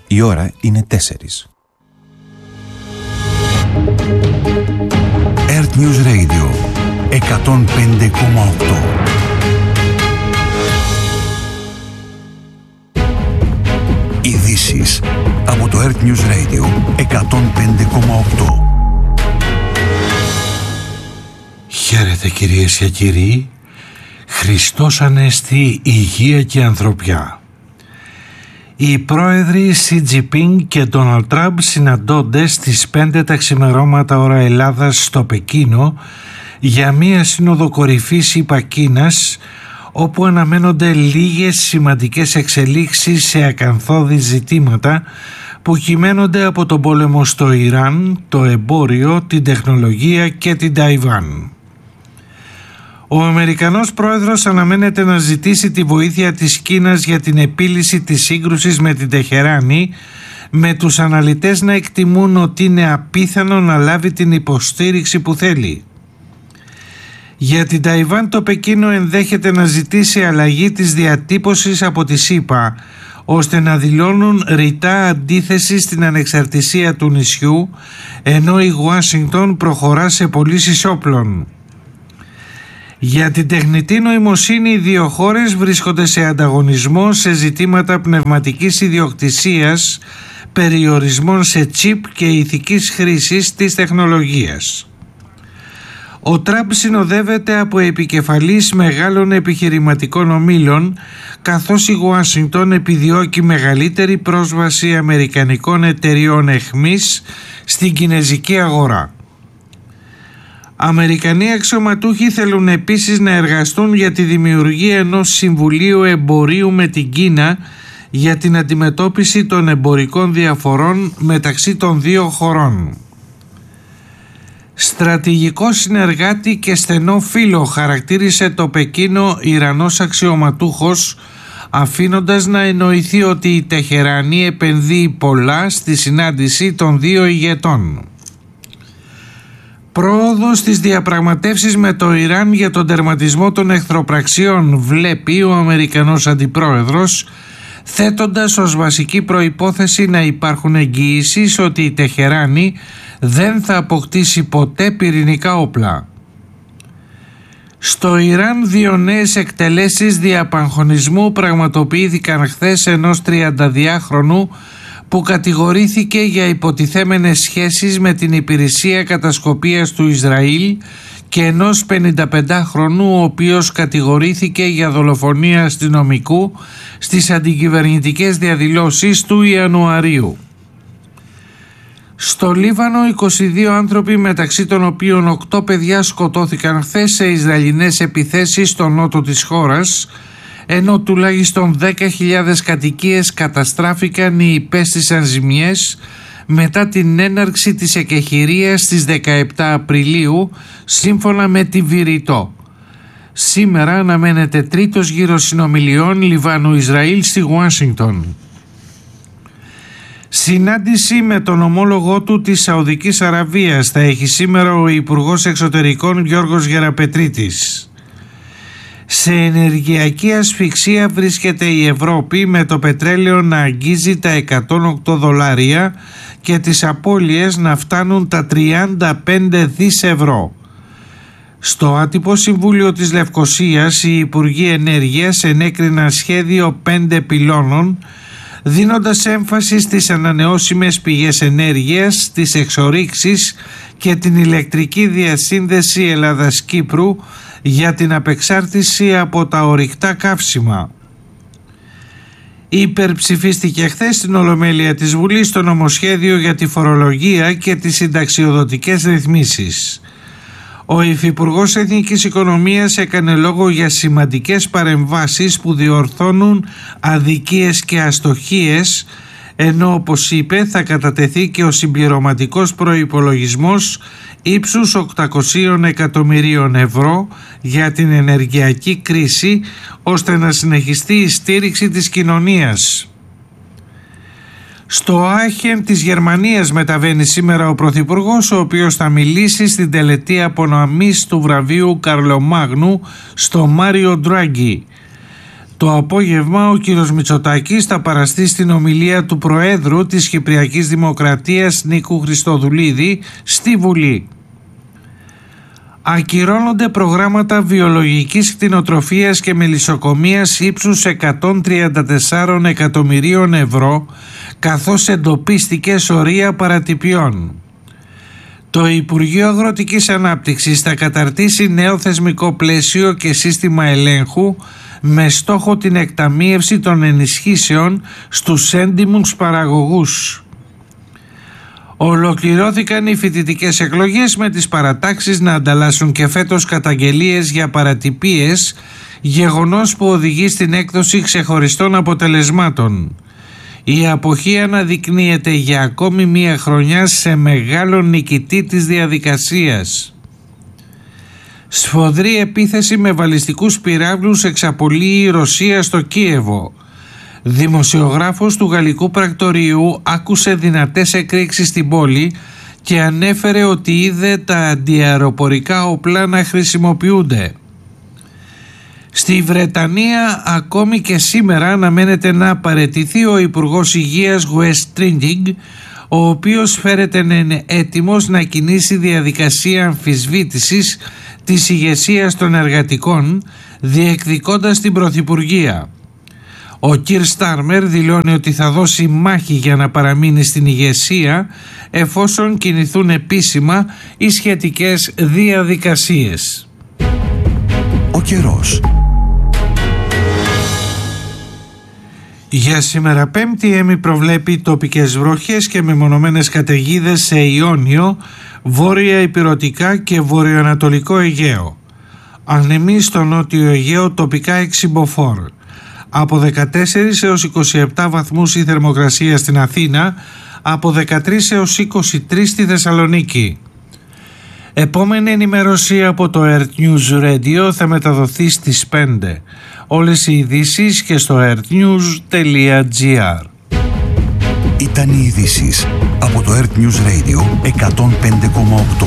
Η ώρα είναι 4. Earth News Radio 105,8. Ειδήσεις από το Earth News Radio 105,8. Χαίρετε κυρίες και κύριοι. Χριστός Ανέστη, υγεία και ανθρωπιά. Οι πρόεδροι Σι Τζινπίνγκ και Ντόναλντ Τραμπ συναντώνται στις 5 τα ξημερώματα ώρα Ελλάδας στο Πεκίνο για μία σύνοδο κορυφής ΙΠΑ-Κίνας, όπου αναμένονται λίγες σημαντικές εξελίξεις σε ακαθόδη ζητήματα που κυμαίνονται από τον πόλεμο στο Ιράν, το εμπόριο, την τεχνολογία και την Ταϊβάν. Ο Αμερικανός πρόεδρος αναμένεται να ζητήσει τη βοήθεια της Κίνας για την επίλυση της σύγκρουσης με την Τεχεράνη, με τους αναλυτές να εκτιμούν ότι είναι απίθανο να λάβει την υποστήριξη που θέλει. Για την Ταϊβάν το Πεκίνο ενδέχεται να ζητήσει αλλαγή της διατύπωσης από τη ΣΥΠΑ, ώστε να δηλώνουν ρητά αντίθεση στην ανεξαρτησία του νησιού, ενώ η Ουάσιγκτον προχωρά σε πωλήσεις όπλων. Για την τεχνητή νοημοσύνη, οι δύο χώρες βρίσκονται σε ανταγωνισμό σε ζητήματα πνευματικής ιδιοκτησίας, περιορισμών σε τσιπ και ηθικής χρήσης της τεχνολογίας. Ο Τραμπ συνοδεύεται από επικεφαλής μεγάλων επιχειρηματικών ομίλων, καθώς η Ουάσιγκτον επιδιώκει μεγαλύτερη πρόσβαση αμερικανικών εταιριών εχμής στην κινεζική αγορά. Αμερικανοί αξιωματούχοι θέλουν επίσης να εργαστούν για τη δημιουργία ενός Συμβουλίου Εμπορίου με την Κίνα για την αντιμετώπιση των εμπορικών διαφορών μεταξύ των δύο χωρών. Στρατηγικό συνεργάτη και στενό φίλο χαρακτήρισε το Πεκίνο Ιρανός αξιωματούχος, αφήνοντας να εννοηθεί ότι η Τεχεράνη επενδύει πολλά στη συνάντηση των δύο ηγετών. Πρόοδο στις διαπραγματεύσεις με το Ιράν για τον τερματισμό των εχθροπραξιών βλέπει ο Αμερικανός Αντιπρόεδρος, θέτοντας ως βασική προϋπόθεση να υπάρχουν εγγυήσεις ότι η Τεχεράνη δεν θα αποκτήσει ποτέ πυρηνικά όπλα. Στο Ιράν δύο νέες εκτελέσεις διαπαγχωνισμού πραγματοποιήθηκαν χθες ενός 32χρονου που κατηγορήθηκε για υποτιθέμενες σχέσεις με την υπηρεσία κατασκοπίας του Ισραήλ και ενός 55χρονου ο οποίος κατηγορήθηκε για δολοφονία αστυνομικού στις αντικυβερνητικές διαδηλώσεις του Ιανουαρίου. Στο Λίβανο 22 άνθρωποι, μεταξύ των οποίων 8 παιδιά, σκοτώθηκαν χθες σε Ισραηλινές επιθέσεις στο νότο της χώρας, ενώ τουλάχιστον 10.000 κατοικίες καταστράφηκαν ή υπέστησαν ζημιές μετά την έναρξη της εκεχηρίας στις 17 Απριλίου, σύμφωνα με τη Βηρητό. Σήμερα αναμένεται τρίτος γύρος συνομιλιών Λιβάνου-Ισραήλ στη Ουάσιγκτον. Συνάντηση με τον ομόλογό του της Σαουδικής Αραβίας θα έχει σήμερα ο Υπουργός Εξωτερικών Γιώργος Γεραπετρίτης. Σε ενεργειακή ασφυξία βρίσκεται η Ευρώπη, με το πετρέλαιο να αγγίζει τα $108 και τις απώλειες να φτάνουν τα 35 δις ευρώ. Στο άτυπο συμβούλιο της Λευκωσίας, οι Υπουργοί Ενέργειας ενέκριναν σχέδιο 5 πυλώνων, δίνοντας έμφαση στις ανανεώσιμες πηγές ενέργειας, τις εξορίξεις και την ηλεκτρική διασύνδεση Ελλάδας-Κύπρου για την απεξάρτηση από τα ορυκτά καύσιμα. Υπερψηφίστηκε χθες στην Ολομέλεια της Βουλής το νομοσχέδιο για τη φορολογία και τις συνταξιοδοτικές ρυθμίσεις. Ο Υφυπουργός Εθνικής Οικονομίας έκανε λόγο για σημαντικές παρεμβάσεις που διορθώνουν αδικίες και αστοχίες, ενώ όπως είπε θα κατατεθεί και ο συμπληρωματικός προϋπολογισμός ύψους 800 εκατομμυρίων ευρώ για την ενεργειακή κρίση, ώστε να συνεχιστεί η στήριξη της κοινωνίας. Στο Άχεν της Γερμανίας μεταβαίνει σήμερα ο Πρωθυπουργός, ο οποίος θα μιλήσει στην τελετή απονομής του βραβείου Καρλομάγνου στο Μάριο Ντράγκι. Το απόγευμα ο κύριος Μητσοτάκης θα παραστεί στην ομιλία του Προέδρου της Κυπριακής Δημοκρατίας Νίκου Χριστοδουλίδη στη Βουλή. Ακυρώνονται προγράμματα βιολογικής κτηνοτροφίας και μελισσοκομείας ύψους 134 εκατομμυρίων ευρώ, καθώς εντοπίστηκε σωρία παρατυπιών. Το Υπουργείο Αγροτικής Ανάπτυξης θα καταρτήσει νέο θεσμικό πλαίσιο και σύστημα ελέγχου με στόχο την εκταμείευση των ενισχύσεων στους έντιμους παραγωγούς. Ολοκληρώθηκαν οι φοιτητικές εκλογές με τις παρατάξεις να ανταλλάσσουν και φέτος καταγγελίες για παρατυπίες, γεγονός που οδηγεί στην έκδοση ξεχωριστών αποτελεσμάτων. Η αποχή αναδεικνύεται για ακόμη μία χρονιά σε μεγάλο νικητή της διαδικασίας. Σφοδρή επίθεση με βαλιστικούς πυράβλους εξαπολύει η Ρωσία στο Κίεβο. Δημοσιογράφος του γαλλικού πρακτορείου άκουσε δυνατές εκρήξεις στην πόλη και ανέφερε ότι είδε τα αντιαεροπορικά όπλα να χρησιμοποιούνται. Στη Βρετανία ακόμη και σήμερα αναμένεται να παραιτηθεί ο Υπουργός Υγείας Wes Streeting, ο οποίος φέρεται να είναι έτοιμος να κινήσει διαδικασία αμφισβήτησης της ηγεσίας των εργατικών, διεκδικώντας την πρωθυπουργία. Ο Κιρ Στάρμερ δηλώνει ότι θα δώσει μάχη για να παραμείνει στην ηγεσία εφόσον κινηθούν επίσημα οι σχετικές διαδικασίες. Ο καιρός. Για σήμερα Πέμπτη ΕΜΗ προβλέπει τοπικές βροχές και μεμονωμένες καταιγίδες σε Ιόνιο, βόρεια ηπειρωτικά και βορειοανατολικό Αιγαίο. Ανεμεί στο νότιο Αιγαίο τοπικά εξυμποφόρ. Από 14 έως 27 βαθμούς η θερμοκρασία στην Αθήνα, από 13 έως 23 στη Θεσσαλονίκη. Επόμενη ενημέρωση από το Earth News Radio θα μεταδοθεί στις 5. Όλες οι ειδήσεις και στο earthnews.gr. Ήταν οι ειδήσεις από το Earth News Radio 105,8.